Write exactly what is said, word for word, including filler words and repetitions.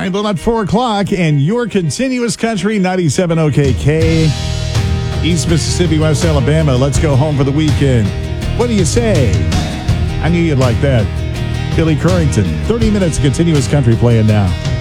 right, well, at four o'clock, and your continuous country, ninety-seven O K K, East Mississippi, West Alabama. Let's go home for the weekend. What do you say? I knew you'd like that. Billy Currington, thirty minutes of continuous country playing now.